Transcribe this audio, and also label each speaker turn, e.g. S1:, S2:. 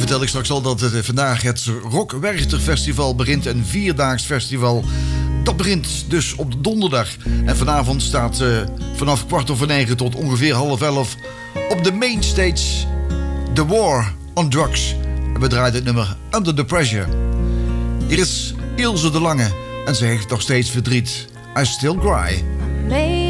S1: vertelde ik straks al dat vandaag het Rock Werchter Festival begint. Een 4-daags festival. Dat begint dus op de donderdag. En vanavond staat vanaf 8:45 tot ongeveer 10:30 op de main stage The War on Drugs. En we draaien het nummer Under the Pressure. Hier is Ilse de Lange en ze heeft nog steeds verdriet. I Still Cry.